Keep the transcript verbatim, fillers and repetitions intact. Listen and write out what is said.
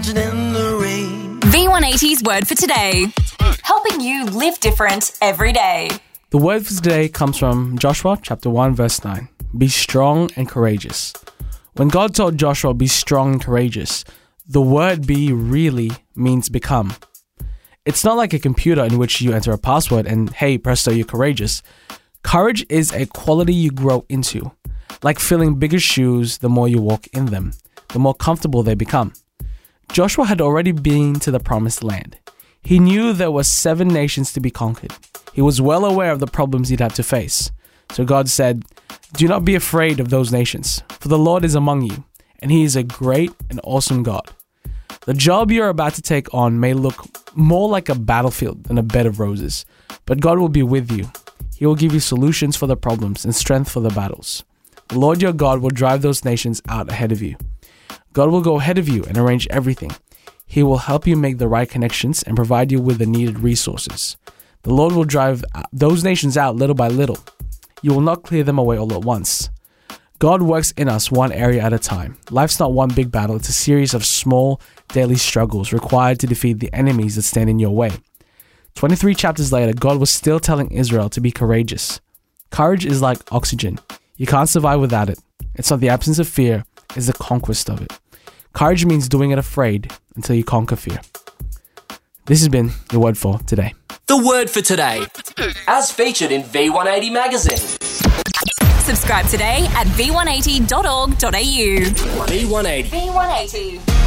In the rain. V one eighty's word for today. Helping you live different every day. The word for today comes from Joshua chapter one verse nine. Be strong and courageous. When God told Joshua, be strong and courageous, the word be really means become. It's not like a computer in which you enter a password and hey, presto, you're courageous. Courage is a quality you grow into. Like filling bigger shoes, the more you walk in them, the more comfortable they become. Joshua had already been to the promised land. He knew there were seven nations to be conquered. He was well aware of the problems he'd have to face. So God said, do not be afraid of those nations, for the Lord is among you, and he is a great and awesome God. The job you're about to take on may look more like a battlefield than a bed of roses, but God will be with you. He will give you solutions for the problems and strength for the battles. The Lord your God will drive those nations out ahead of you. God will go ahead of you and arrange everything. He will help you make the right connections and provide you with the needed resources. The Lord will drive those nations out little by little. You will not clear them away all at once. God works in us one area at a time. Life's not one big battle, it's a series of small daily struggles required to defeat the enemies that stand in your way. twenty-three chapters later, God was still telling Israel to be courageous. Courage is like oxygen. You can't survive without it. It's not the absence of fear, it's the conquest of it. Courage means doing it afraid until you conquer fear. This has been your word for today. The word for today, as featured in V one eighty magazine. Subscribe today at v one eighty dot org dot a u. V one eighty. V one eighty.